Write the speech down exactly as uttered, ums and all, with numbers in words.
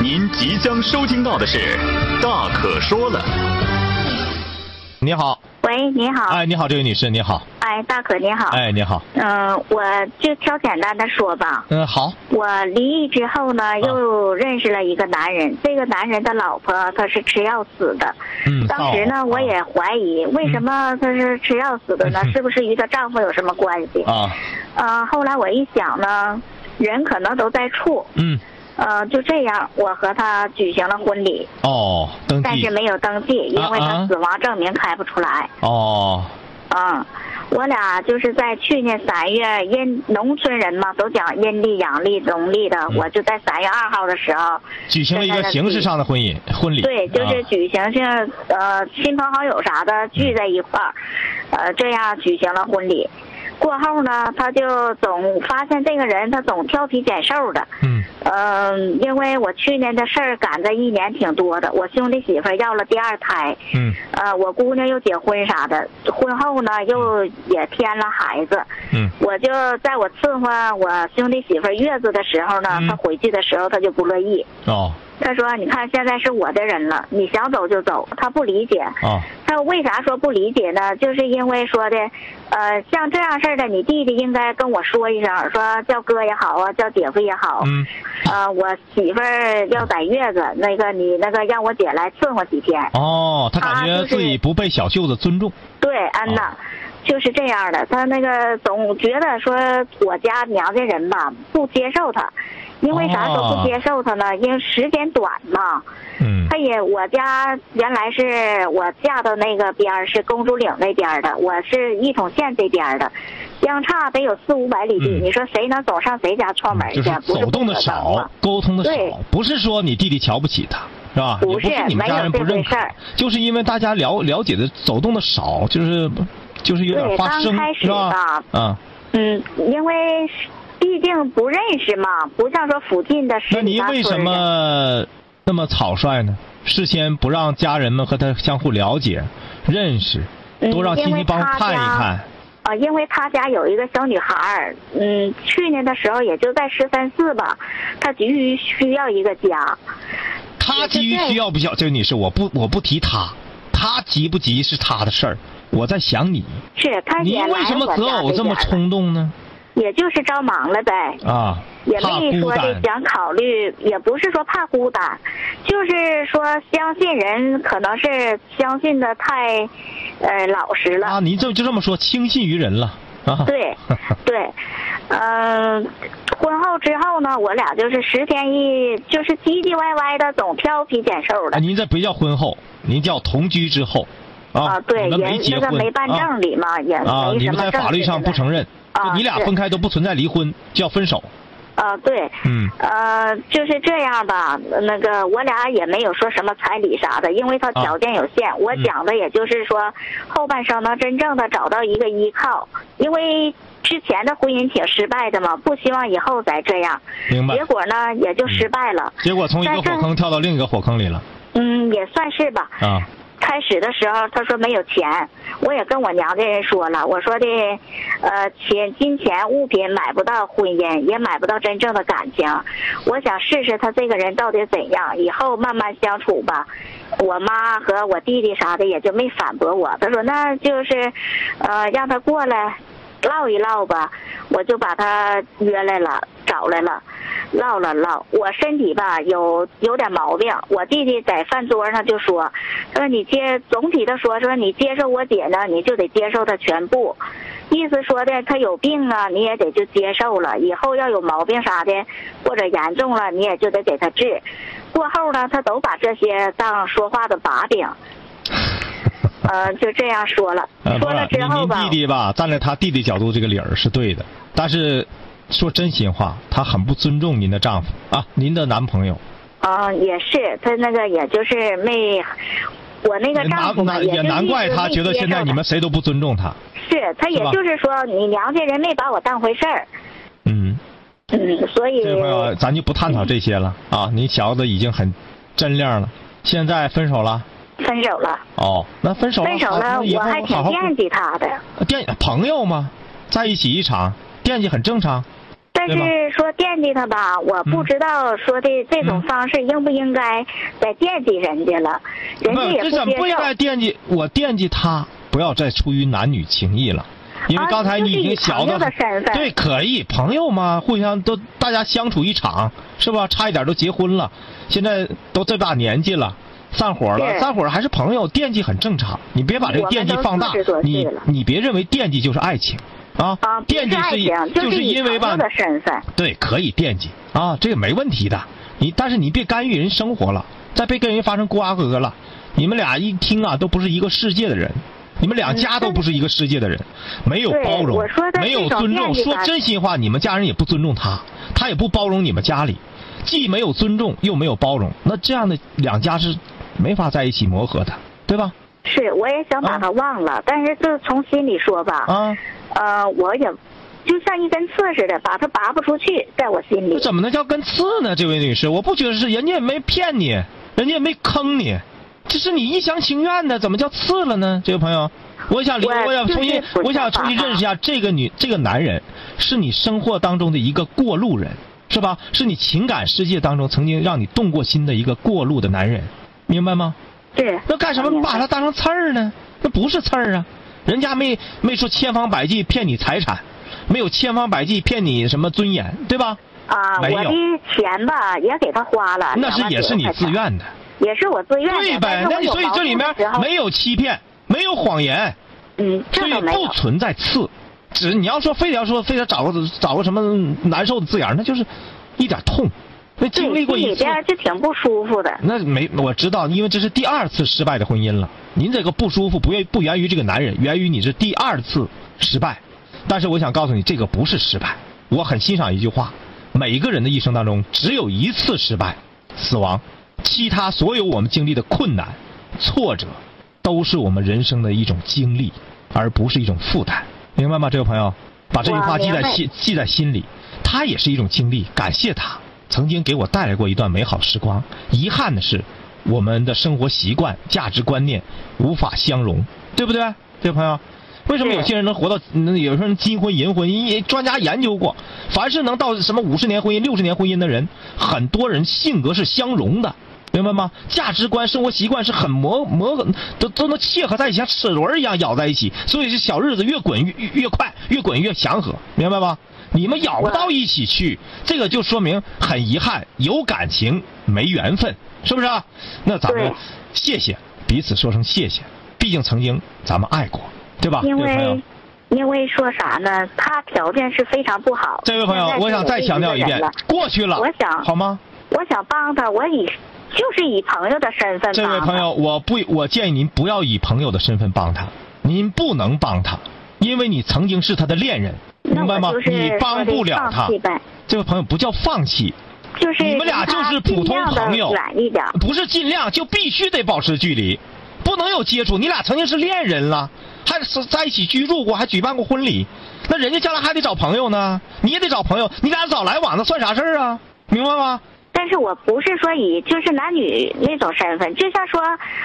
您即将收听到的是《大可说了》。 你好。 喂，你好。 哎，你好，这位女士，你好。 哎，大可你好。 哎，你好。 嗯、呃，我就挑简单的说吧。 嗯，好。 我离异之后呢，又认识了一个男人。啊、这个男人的老婆他是吃药死的。 嗯。 当时呢， 啊、 我也怀疑为什么他是吃药死的呢？嗯、是不是与她丈夫有什么关系？ 啊。 呃，后来我一想呢，人可能都在处。 嗯。 呃，就这样，我和他举行了婚礼。 哦，登记。 但是没有登记，因为他死亡证明开不出来。 哦。 嗯，我俩就是在去年三月，阴农村人嘛都讲阴历、阳历、农历的，嗯、我就在三月二号的时候举行了一个形式上的婚姻婚礼。 对，就是举行性、啊、呃亲朋好友啥的聚在一块儿，嗯、呃这样举行了婚礼。过后呢，他就总发现这个人他总挑皮拣瘦的。 嗯。 嗯、呃，因为我去年的事儿赶在一年挺多的，我兄弟媳妇要了第二胎。 嗯。 呃，我姑娘又结婚啥的，婚后呢又也添了孩子。 嗯。 我就在我伺候我兄弟媳妇月子的时候呢，嗯、他回去的时候他就不乐意。 哦。 他说：“你看，现在是我的人了，你想走就走。”他不理解。 哦。 他为啥说不理解呢？就是因为说的，呃，像这样事儿的，你弟弟应该跟我说一声，说叫哥也好啊，叫姐夫也好。 嗯。 呃，我媳妇儿要在月子，那个你那个让我姐来伺候几天。 哦，他感觉自己不被小舅子尊重。 对，安娜。哦就是这样的，他那个总觉得说我家娘家人吧不接受他，因为啥都不接受他呢？因为时间短嘛。 嗯。 他也我家原来是我嫁到那个边儿是公主岭那边的，我是一统县这边的，相差得有四五百里地。嗯、你说谁能走上谁家串门去？ 就是走动的少，沟通的少，不是说你弟弟瞧不起他。是吧？ 不是， 也不是你们家人不认可，就是因为大家了了解的走动的少，就是就是有点发生， 是吧？ 啊， 嗯，因为毕竟不认识嘛，不像说附近的十那你为什么那么草率呢？事先不让家人们和他相互了解、认识，多让亲戚帮看一看。 啊，因为他家有一个小女孩，嗯，去年的时候也就在十三四吧，他急于需要一个家。 他急于需要不需要？这位女士，我不我不提他，他急不急是他的事儿，我在想你。 是他你为什么择偶这么冲动呢？ 也就是着忙了呗。 啊。 也没说的想考虑，也不是说怕孤单，就是说相信人可能是相信的太，呃老实了。 啊，您这就这么说，轻信于人了啊？ 对，对，嗯、呃，婚后之后呢，我俩就是十天一，就是唧唧歪歪的，总挑皮拣瘦的。 啊，您这不叫婚后，您叫同居之后。啊， 啊对， 你们没结婚， 那个没办证里嘛，啊、也没什么啊，你们在法律上不承认， 啊、 你俩分开都不存在离婚，叫分手。 啊，对， 嗯， 呃，就是这样吧。那个我俩也没有说什么彩礼啥的，因为他条件有限。啊、我讲的也就是说，嗯、后半生能真正的找到一个依靠，因为之前的婚姻挺失败的嘛，不希望以后再这样。 明白。 结果呢，也就失败了。 嗯、结果从一个火坑跳到另一个火坑里了。 嗯，也算是吧。 啊。 开始的时候他说没有钱，我也跟我娘家人说了，我说的呃钱金钱物品买不到婚姻，也买不到真正的感情，我想试试他这个人到底怎样，以后慢慢相处吧。我妈和我弟弟啥的也就没反驳我，他说那就是呃让他过来唠一唠吧，我就把他约来了，找来了，唠了唠。我身体吧有有点毛病，我弟弟在饭桌上就说，说你接总体的说说你接受我姐呢，你就得接受她全部，意思说的她有病啊，你也得就接受了，以后要有毛病啥的或者严重了，你也就得给她治。过后呢，他都把这些当说话的把柄。呃，就这样说了。 呃、 说了之后吧， 您弟弟吧，站在他弟弟角度，这个理儿是对的。但是，说真心话，他很不尊重您的丈夫啊，您的男朋友。 啊、呃，也是，他那个也就是没，我那个丈夫嘛， 也也难怪他觉得现在你们谁都不尊重他。 是他，也就是说，你娘家人没把我当回事儿。 嗯。 嗯，所以。 这位朋友，咱就不探讨这些了、嗯、啊！你小子已经很真亮了，现在分手了。 分手了。 哦，那分手了。 分手了，我还挺惦记他的。 惦朋友吗？在一起一场，惦记很正常。 但是说惦记他吧，我不知道说的这种方式应不应该再惦记人家了，人家也不接受。 这怎么不应该惦记？我惦记他，不要再出于男女情谊了。因为刚才你已经小的， 的身份对，可以，朋友嘛，互相都大家相处一场，是吧？差一点都结婚了，现在都这把年纪了，散伙了，散伙还是朋友，惦记很正常。你别把这个惦记放大，你你别认为惦记就是爱情啊， 啊惦记是就是因为吧， 的身份， 对，可以惦记啊，这个没问题的。你但是你别干预人生活了，再别跟人发生瓜葛了，你们俩一听啊，都不是一个世界的人。你们两家都不是一个世界的人，没有包容，没有尊重。说真心话，你们家人也不尊重他，他也不包容你们家里，既没有尊重又没有包容，那这样的两家是没法在一起磨合的，对吧？ 是，我也想把他忘了，啊、但是就从心里说吧， 啊， 呃，我也就像一根刺似的，把他拔不出去，在我心里。 怎么能叫根刺呢？这位女士，我不觉得是，人家也没骗你，人家也没坑你。这是你一厢情愿的，怎么叫刺了呢？这位朋友，我想我我想重新我想重新认识一下这个女这个男人，是你生活当中的一个过路人，是吧？是你情感世界当中曾经让你动过心的一个过路的男人，明白吗？ 对。 那干什么把他当成刺儿呢？那不是刺儿啊，人家没没说千方百计骗你财产，没有千方百计骗你什么尊严，对吧？ 啊，我的钱吧也给他花了， 那是也是你自愿的。 也是我自愿的， 对呗？那你所以这里面没有欺骗，没有谎言， 嗯， 所以不存在刺。只你要说非得要说非得找个找个什么难受的字眼，那就是一点痛。那经历过一次， 里边就挺不舒服的。 那没我知道，因为这是第二次失败的婚姻了。您这个不舒服不源不源于这个男人，源于你是第二次失败。但是我想告诉你，这个不是失败。我很欣赏一句话：每一个人的一生当中只有一次失败，死亡。其他所有我们经历的困难、挫折，都是我们人生的一种经历，而不是一种负担，明白吗？这位朋友，把这句话记在心记在心里。他也是一种经历，感谢他曾经给我带来过一段美好时光。遗憾的是，我们的生活习惯、价值观念无法相容，对不对？这位朋友，为什么有些人能活到，有些人金婚银婚？因为专家研究过，凡是能到什么五十年婚姻、六十年婚姻的人，很多人性格是相容的。明白吗？价值观、生活习惯是很磨磨都都能切合在一起，像齿轮一样咬在一起，所以这小日子越滚越越快，越滚越祥和，明白吗？你们咬不到一起去，这个就说明很遗憾，有感情没缘分，是不是啊？那咱们谢谢彼此，说声谢谢，毕竟曾经咱们爱过，对吧？ 因为因为说啥呢？他条件是非常不好。 这位朋友，我想再强调一遍，过去了， 我想好吗？ 我想帮他，我以。就是以朋友的身份。 这位朋友，我不，我建议您不要以朋友的身份帮他，您不能帮他，因为你曾经是他的恋人，明白吗？你帮不了他。这位朋友不叫放弃， 就是你们俩就是普通朋友， 远一点， 不是尽量，就必须得保持距离，不能有接触。你俩曾经是恋人了，还是在一起居住过，还举办过婚礼，那人家将来还得找朋友呢，你也得找朋友，你俩早来晚的算啥事儿啊？明白吗？ 但是我不是说以就是男女那种身份，就像说